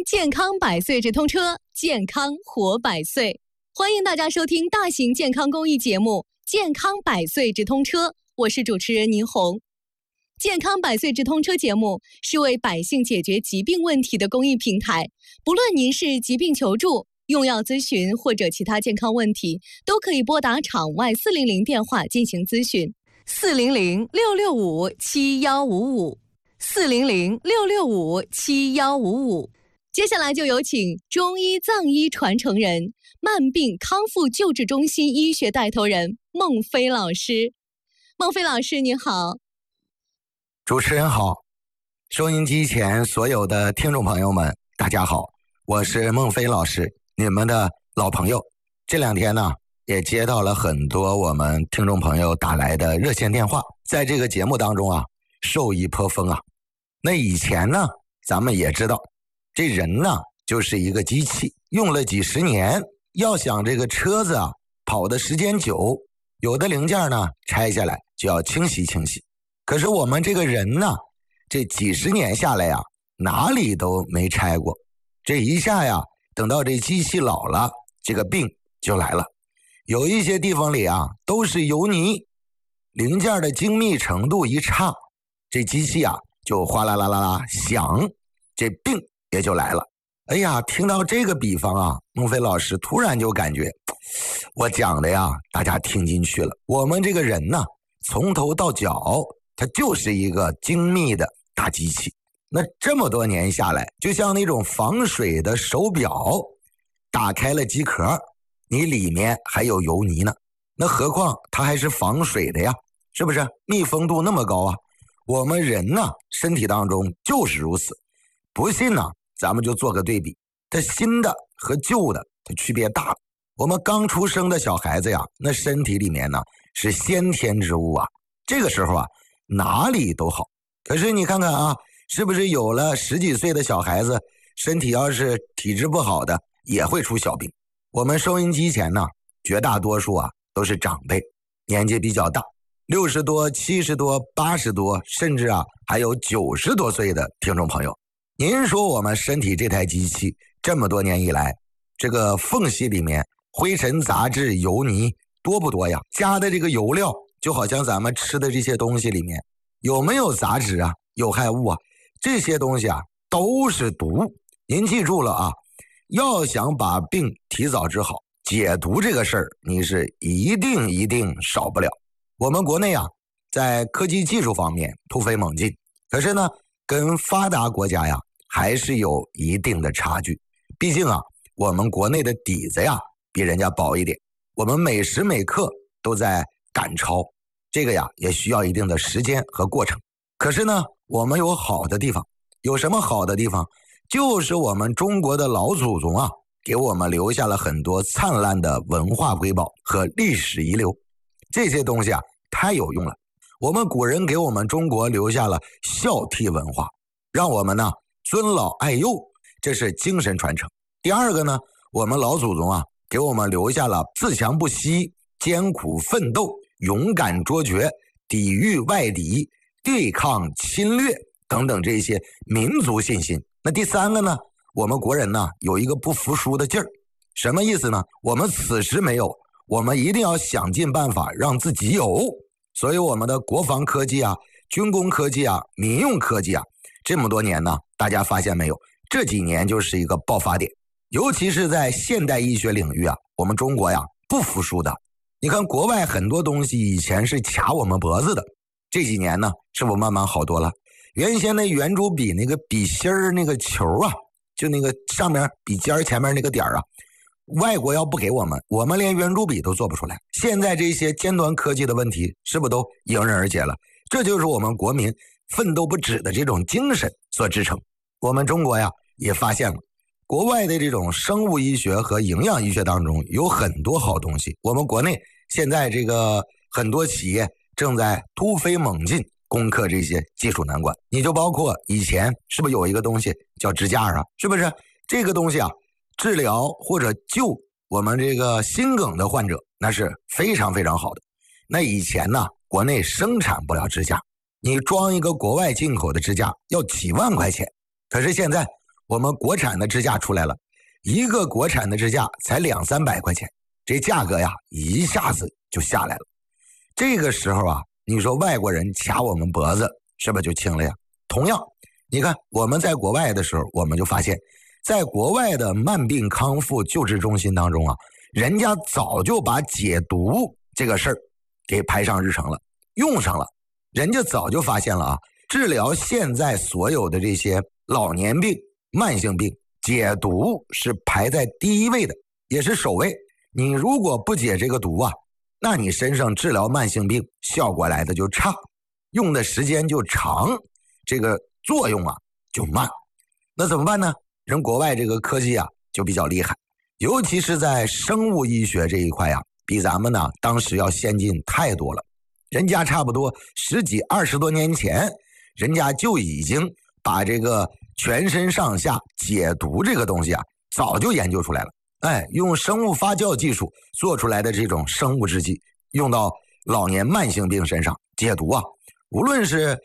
健康百岁直通车，健康活百岁。欢迎大家收听大型健康公益节目《健康百岁直通车》，我是主持人倪虹。健康百岁直通车节目是为百姓解决疾病问题的公益平台，不论您是疾病求助、用药咨询或者其他健康问题，都可以拨打场外400电话进行咨询，400-665-7155，400-665-7155。接下来就有请中医藏医传承人、慢病康复救治中心医学带头人孟飞老师。孟飞老师，你好。 主持人好，收音机前所有的听众朋友们，大家好，我是孟飞老师，你们的老朋友。这两天呢，也接到了很多我们听众朋友打来的热线电话，在这个节目当中啊，受益颇丰啊。那以前呢，咱们也知道，这人呢就是一个机器，用了几十年，要想这个车子啊跑的时间久，有的零件呢拆下来就要清洗清洗。可是我们这个人呢，这几十年下来呀，哪里都没拆过。这一下呀，等到这机器老了，这个病就来了。有一些地方里啊，都是油泥，零件的精密程度一差，这机器啊就哗啦啦啦啦响，这病也就来了。哎呀，听到这个比方啊，孟飞老师突然就感觉，我讲的呀，大家听进去了。我们这个人呢，从头到脚，它就是一个精密的大机器。那这么多年下来，就像那种防水的手表，打开了机壳，你里面还有油泥呢。那何况它还是防水的呀，是不是？密封度那么高啊。我们人呢，身体当中就是如此。不信呢，咱们就做个对比，它新的和旧的它区别大了。我们刚出生的小孩子呀，那身体里面呢是先天之物啊，这个时候啊哪里都好。可是你看看啊，是不是有了10几岁的小孩子，身体要是体质不好的，也会出小病。我们收音机前呢，绝大多数啊都是长辈，年纪比较大，60多、70多、80多，甚至啊还有90多岁的听众朋友。您说我们身体这台机器这么多年以来，这个缝隙里面灰尘杂质油泥多不多呀？加的这个油料就好像咱们吃的这些东西里面有没有杂质啊、有害物啊？这些东西啊都是毒。您记住了啊，要想把病提早治好，解毒这个事儿你是一定少不了。我们国内啊在科技技术方面突飞猛进，可是呢跟发达国家呀还是有一定的差距。毕竟啊我们国内的底子呀比人家薄一点，我们每时每刻都在赶超，这个呀也需要一定的时间和过程。可是呢我们有好的地方，有什么好的地方？就是我们中国的老祖宗啊给我们留下了很多灿烂的文化瑰宝和历史遗留，这些东西啊太有用了。我们古人给我们中国留下了孝悌文化，让我们呢尊老爱幼，这是精神传承。第二个呢，我们老祖宗啊给我们留下了自强不息、艰苦奋斗、勇敢卓绝、抵御外敌、对抗侵略等等这些民族信心。那第三个呢，我们国人呢有一个不服输的劲儿。什么意思呢？我们此时没有，我们一定要想尽办法让自己有。所以我们的国防科技啊、军工科技啊、民用科技啊，这么多年呢，大家发现没有，这几年就是一个爆发点。尤其是在现代医学领域啊，我们中国呀不服输的。你看国外很多东西以前是卡我们脖子的，这几年呢是不是慢慢好多了？原先那圆珠笔那个笔芯儿那个球啊，就那个上面笔尖前面那个点啊，外国要不给我们，我们连圆珠笔都做不出来。现在这些尖端科技的问题是不是都迎刃而解了？这就是我们国民奋斗不止的这种精神所支撑。我们中国呀也发现了，国外的这种生物医学和营养医学当中有很多好东西。我们国内现在这个很多企业正在突飞猛进攻克这些技术难关。你就包括以前是不是有一个东西叫支架啊？是不是这个东西啊治疗或者救我们这个心梗的患者，那是非常非常好的。那以前呢国内生产不了支架，你装一个国外进口的支架要几万块钱。可是现在我们国产的支架出来了，一个国产的支架才200-300块钱，这价格呀一下子就下来了。这个时候啊，你说外国人卡我们脖子是不是就轻了呀？同样，你看我们在国外的时候，我们就发现在国外的慢病康复救治中心当中啊，人家早就把解毒这个事儿给排上日程了，用上了。人家早就发现了啊，治疗现在所有的这些老年病、慢性病，解毒是排在第一位的，也是首位。你如果不解这个毒啊，那你身上治疗慢性病效果来的就差，用的时间就长，这个作用啊就慢。那怎么办呢？人国外这个科技啊就比较厉害，尤其是在生物医学这一块啊，比咱们呢当时要先进太多了。人家差不多10几20多年前，人家就已经把这个全身上下解毒这个东西啊，早就研究出来了。用生物发酵技术做出来的这种生物制剂，用到老年慢性病身上解毒啊，无论是